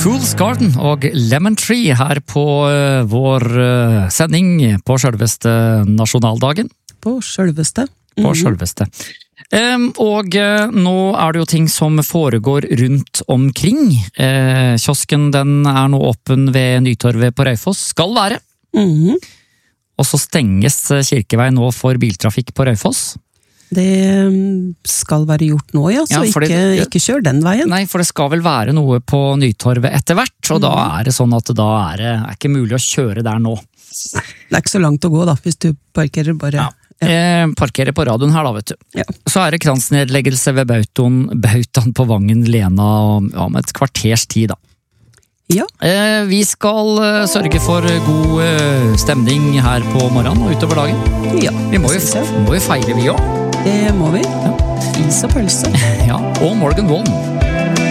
Fool's Garden og Lemon Tree her på vår sending på selveste nasjonaldagen. På selveste. På selveste. Og nå er det jo ting som foregår rundt omkring. Kiosken den er nå åpen ved Nytorvet på Raufoss, skal være. Og så stenges Kirkevei nå for biltrafikk på Raufoss. Det skal være gjort nå, ja, så ikke kjør den veien. Nei, for det skal vel være noe på Nytorvet etter hvert, og da er det sånn at da er det ikke mulig å kjøre der nå. Nei, det er ikke så langt å gå da, hvis du parkerer bare... Ja. Parkerer på radioen her da, vet du. Ja. Så er det kransnedleggelse ved Bautaen på Vangen Lena om et kvarters tid da. Ja. Vi skal sørge for god stemning her på morgenen og utover dagen. Ja. Vi må jo feire vi også. Det må vi. Ja. Is og pølse. Ja, og Morgan Wallen.